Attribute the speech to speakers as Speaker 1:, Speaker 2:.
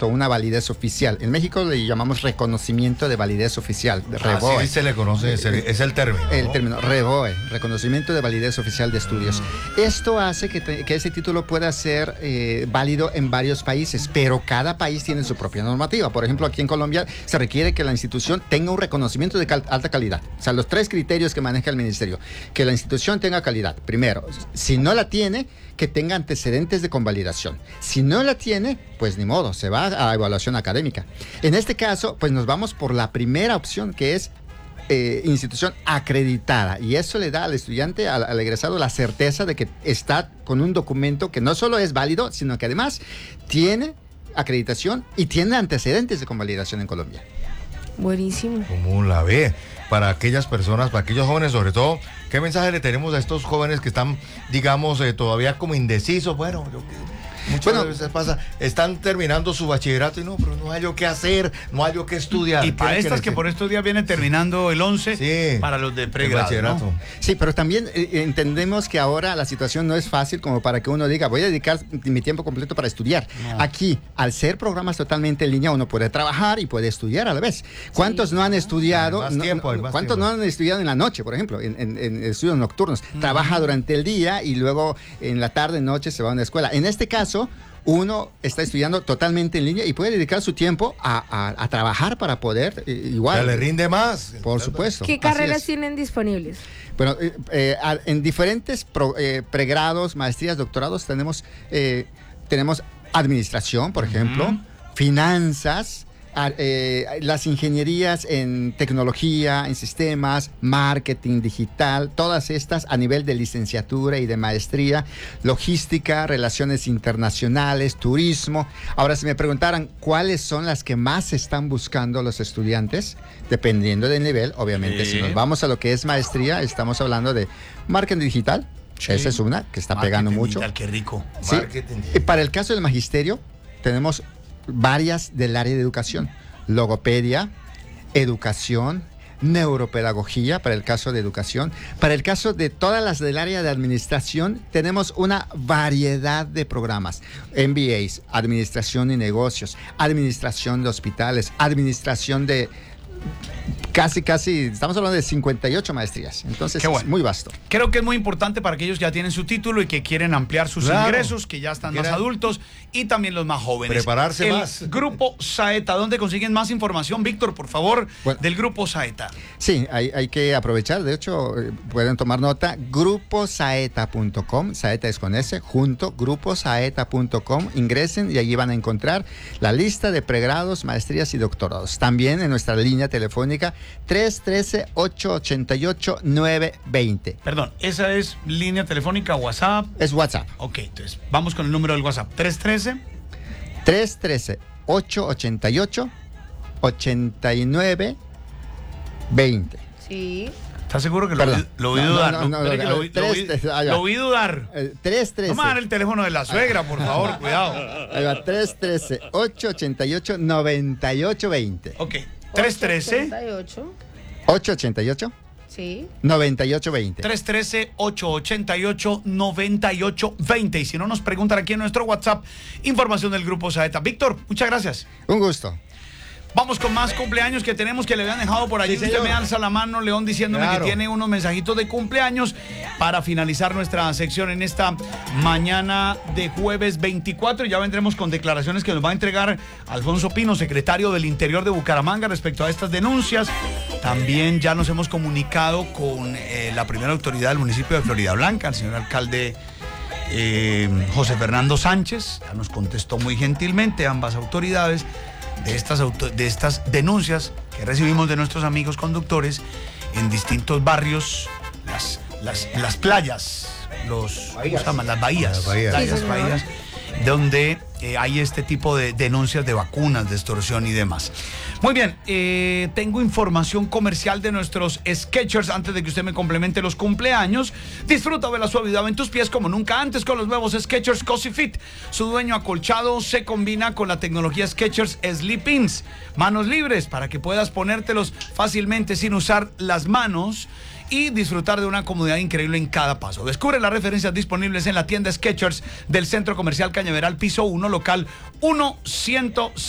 Speaker 1: reconocimiento, una validez oficial. En México le llamamos reconocimiento de validez oficial, REVOE.
Speaker 2: Así se le conoce, es el término, ¿no?
Speaker 1: El término, REVOE, reconocimiento de validez oficial de estudios. Esto hace que ese título pueda ser válido en varios países, pero cada país tiene su propia normativa. Por ejemplo, aquí en Colombia se requiere que la institución tenga un reconocimiento de alta calidad. O sea, los 3 criterios que maneja el ministerio. Que la institución tenga calidad. Primero, si no la tiene, que tenga antecedentes de convalidación. Si no la tiene, pues ni modo, se va a evaluación académica. En este caso, pues nos vamos por la primera opción, que es institución acreditada, y eso le da al estudiante, al egresado, la certeza de que está con un documento que no solo es válido, sino que además tiene acreditación y tiene antecedentes de convalidación en Colombia.
Speaker 3: Buenísimo.
Speaker 2: ¿Cómo la ve? Para aquellas personas, para aquellos jóvenes sobre todo, ¿qué mensaje le tenemos a estos jóvenes que están, digamos, todavía como indecisos? Bueno, muchas veces pasa, están terminando su bachillerato y pero no hay yo qué hacer, no hay yo qué estudiar.
Speaker 4: Y para estas que por estos días vienen terminando el 11, para los de pregrado, ¿no?
Speaker 1: Sí, pero también entendemos que ahora la situación no es fácil como para que uno diga, voy a dedicar mi tiempo completo para estudiar. No. Aquí, al ser programas totalmente en línea, uno puede trabajar y puede estudiar a la vez. ¿Cuántos no han estudiado? ¿Cuántos no han estudiado en la noche, por ejemplo, en estudios nocturnos? Trabaja durante el día y luego en la tarde, noche se va a una escuela. En este caso, uno está estudiando totalmente en línea y puede dedicar su tiempo a trabajar para poder igual.
Speaker 2: Ya le rinde más.
Speaker 1: Por supuesto.
Speaker 3: ¿Qué carreras tienen disponibles?
Speaker 1: Bueno, en diferentes pregrados, maestrías, doctorados tenemos administración, por ejemplo, finanzas, las ingenierías en tecnología, en sistemas, marketing digital, todas estas a nivel de licenciatura y de maestría, logística, relaciones internacionales, turismo. Ahora, si me preguntaran cuáles son las que más están buscando los estudiantes, dependiendo del nivel, obviamente, si nos vamos a lo que es maestría, estamos hablando de marketing digital. Sí. Esa es una que está pegando mucho.
Speaker 4: Qué rico.
Speaker 1: Sí. Para el caso del magisterio, tenemos varias del área de educación: logopedia, educación, neuropedagogía para el caso de educación. Para el caso de todas las del área de administración, tenemos una variedad de programas: MBAs, administración y negocios, administración de hospitales, administración de casi, estamos hablando de 58 maestrías. Entonces, es muy vasto.
Speaker 4: Creo que es muy importante para aquellos que ya tienen su título y que quieren ampliar sus ingresos, que ya están más adultos, y también los más jóvenes.
Speaker 2: Prepararse más.
Speaker 4: Grupo Saeta, ¿dónde consiguen más información? Víctor, por favor, del Grupo Saeta.
Speaker 1: Sí, hay que aprovechar. De hecho, pueden tomar nota. Gruposaeta.com, Saeta es con S, gruposaeta.com. Ingresen y allí van a encontrar la lista de pregrados, maestrías y doctorados. También en nuestra línea telefónica 313-888-920.
Speaker 4: Perdón, ¿esa es línea telefónica, WhatsApp?
Speaker 1: Es WhatsApp.
Speaker 4: Ok, entonces vamos con el número del WhatsApp.
Speaker 1: 313-888-8920.
Speaker 3: Sí.
Speaker 4: ¿Estás seguro que lo vi dudar? Lo vi dudar.
Speaker 1: 313.
Speaker 4: No me dan el teléfono de la suegra, por favor, cuidado.
Speaker 1: 313-888-9820.
Speaker 4: Ok. 313
Speaker 1: 888
Speaker 3: sí
Speaker 1: 9820.
Speaker 4: 313-888-9820. Y si no, nos preguntan aquí en nuestro WhatsApp, información del Grupo Saeta. Víctor, muchas gracias.
Speaker 1: Un gusto.
Speaker 4: Vamos con más cumpleaños que tenemos, que le habían dejado por allí. Sí, usted me alza la mano, León, diciéndome que tiene unos mensajitos de cumpleaños para finalizar nuestra sección en esta mañana de jueves 24. Y ya vendremos con declaraciones que nos va a entregar Alfonso Pino, secretario del Interior de Bucaramanga, respecto a estas denuncias. También ya nos hemos comunicado con la primera autoridad del municipio de Floridablanca, el señor alcalde José Fernando Sánchez. Ya nos contestó muy gentilmente ambas autoridades de estas denuncias que recibimos de nuestros amigos conductores en distintos barrios, las playas, las bahías, donde hay este tipo de denuncias de vacunas, de extorsión y demás. Muy bien, tengo información comercial de nuestros Skechers antes de que usted me complemente los cumpleaños. Disfruta de la suavidad en tus pies como nunca antes con los nuevos Skechers Cozy Fit. Su dueño acolchado se combina con la tecnología Skechers Sleep-ins. Manos libres para que puedas ponértelos fácilmente sin usar las manos y disfrutar de una comodidad increíble en cada paso. Descubre las referencias disponibles en la tienda Skechers del Centro Comercial Cañaveral, piso 1, local 100.